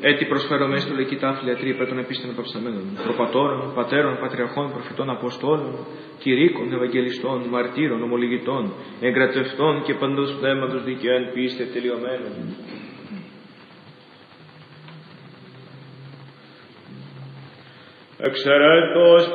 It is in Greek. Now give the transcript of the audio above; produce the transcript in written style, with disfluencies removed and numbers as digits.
έτι προσφέρομαι στο λαϊκή τάφλια τρίπε των επίστημων παυσαμένων, προπατώρων, πατέρων, πατριαρχών, προφητών, αποστόλων, κηρύκων, ευαγγελιστών, μαρτύρων, ομολογητών, εγκρατευτών και παντός πνεύματος δικαίων πίστε τελειωμένων. Εξαιρέτως